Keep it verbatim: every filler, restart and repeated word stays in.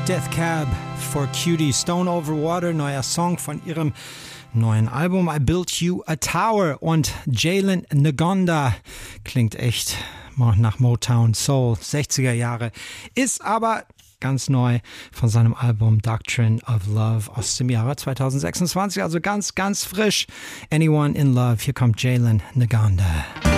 Death Cab for Cutie. Stone Over Water, neuer Song von ihrem neuen Album I Built You a Tower. Und Jalen Ngonda klingt echt nach Motown Soul, sechziger Jahre, ist aber ganz neu von seinem Album Doctrine of Love aus dem Jahre zwanzig sechsundzwanzig, also ganz, ganz frisch. Anyone in Love, hier kommt Jalen Ngonda.